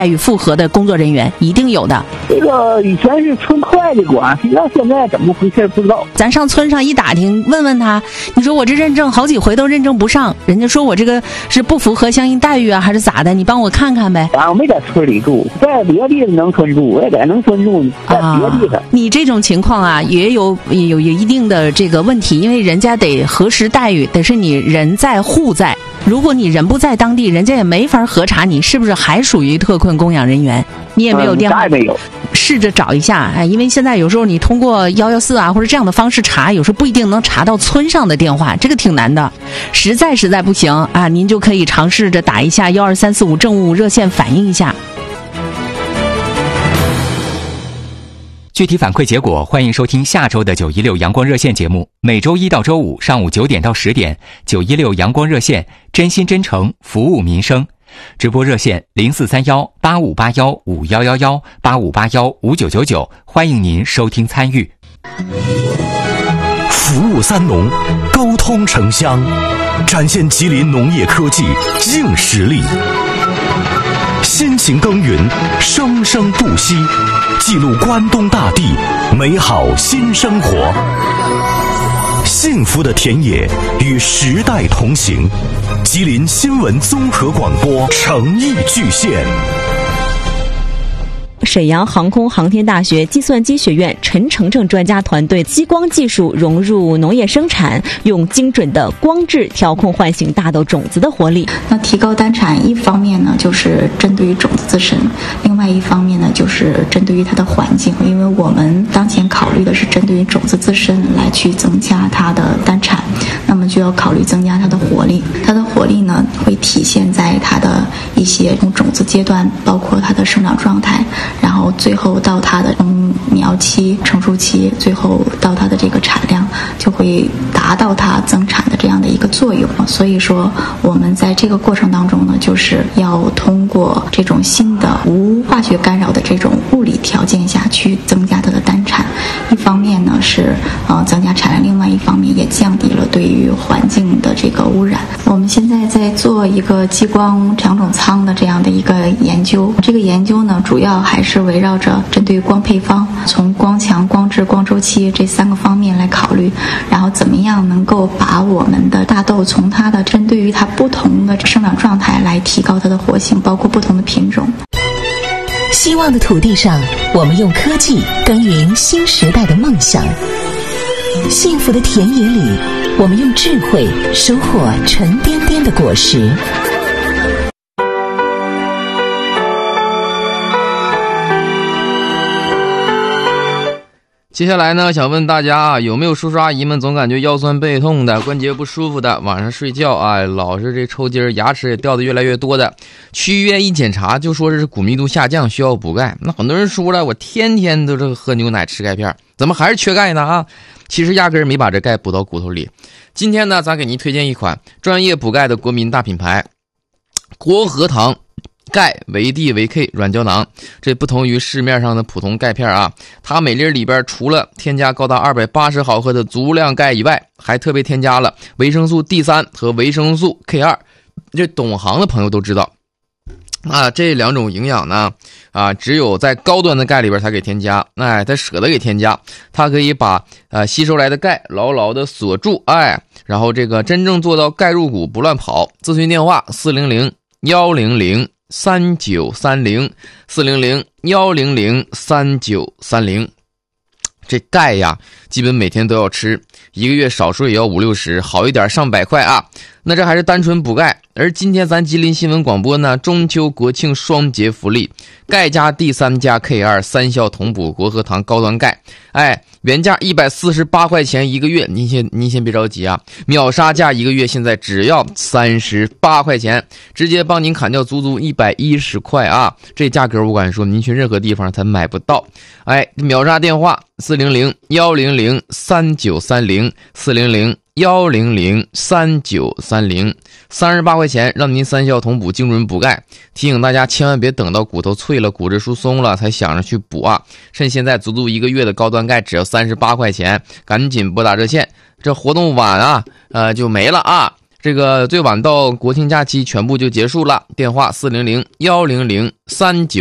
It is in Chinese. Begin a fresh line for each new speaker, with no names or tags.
待遇符合的工作人员，一定有的。
这个以前是村会的管，实际上现在怎么回事不知道。
咱上村上一打听，问问他，你说我这认证好几回都认证不上，人家说我这个是不符合相应待遇啊，还是咋的？你帮我看看呗。
我没在村里住，在别地能村住，我也在能村住，在别地方。
你这种情况啊，也有一定的这个问题，因为人家得核实待遇，得是你人在户在。如果你人不在当地，人家也没法核查你是不是还属于特困供养人员，你也没有电话，
没有。
试着找一下，因为现在有时候你通过114啊或者这样的方式查，有时候不一定能查到村上的电话，这个挺难的。实在不行啊，您就可以尝试着打一下12345政务热线反映一下。
具体反馈结果，欢迎收听下周的916阳光热线节目。每周一到周五上午9点到10点，916阳光热线，真心真诚服务民生。直播热线04318581511185815999，欢迎您收听参与。
服务三农，沟通城乡，展现吉林农业科技硬实力。辛勤耕耘，生生不息，记录关东大地美好新生活。幸福的田野与时代同行，吉林新闻综合广播诚意巨献。
沈阳航空航天大学计算机学院陈成正专家团队激光技术融入农业生产，用精准的光质调控唤醒大豆种子的活力。
那提高单产，一方面呢就是针对于种子自身，另外一方面呢就是针对于它的环境，因为我们当前考虑的是针对于种子自身来去增加它的单产，那么就要考虑增加它的活力。它的活力呢会体现在它的一些种子阶段，包括它的生长状态，然后最后到它的苗期、成熟期，最后到它的这个产量，就会达到它增产的这样的一个作用。所以说我们在这个过程当中呢，就是要通过这种新的无化学干扰的这种物理条件下去增加它的单产。一方面呢是增加产量，另外一方面也降低了对于环境的这个污染。我们现在在做一个激光两种仓的这样的一个研究，这个研究呢主要还是围绕着针对光配方，从光强、光质、光周期这3个方面来考虑，然后怎么样能够把我们的大豆从它的针对于它不同的生长状态来提高它的活性，包括不同的品种。
希望的土地上，我们用科技耕耘新时代的梦想；幸福的田野里，我们用智慧收获沉甸甸的果实。
接下来呢，想问大家啊，有没有叔叔阿姨们总感觉腰酸背痛的、关节不舒服的、晚上睡觉啊老是这抽筋、牙齿也掉的越来越多的，去医院一检查就说这是骨密度下降，需要补钙。那很多人说了，我天天都这个喝牛奶吃钙片，怎么还是缺钙呢啊？其实压根儿没把这钙补到骨头里。今天呢，咱给您推荐一款专业补钙的国民大品牌国和堂钙维 D 维 K 软胶囊。这不同于市面上的普通钙片啊，它每粒里边除了添加高达280毫克的足量钙以外，还特别添加了维生素 D3 和维生素 K2。这懂行的朋友都知道啊，这2种营养呢只有在高端的钙里边才给添加，它舍得给添加，它可以把吸收来的钙牢牢的锁住，然后这个真正做到钙入骨不乱跑。咨询电话400-100-3930，400-100-3930。这钙呀，基本每天都要吃，1个月少说也要50-60，好一点上100块啊。那这还是单纯补钙。而今天咱吉林新闻广播呢，中秋国庆双节福利，钙加 D3 加 K2 3效同补国和堂高端钙，原价148块钱1个月，您先别着急啊，秒杀价1个月现在只要38块钱，直接帮您砍掉足足110块啊！这价格我敢说您去任何地方才买不到。秒杀电话400-100-3930，400-100-3930，38块钱让您3效同补精准补钙。提醒大家千万别等到骨头脆了、骨质疏松了才想着去补啊！趁现在足足1个月的高端钙只要38块钱，赶紧拨打热线，这活动晚就没了啊！ 这个最晚到国庆假期全部就结束了。电话400-100-39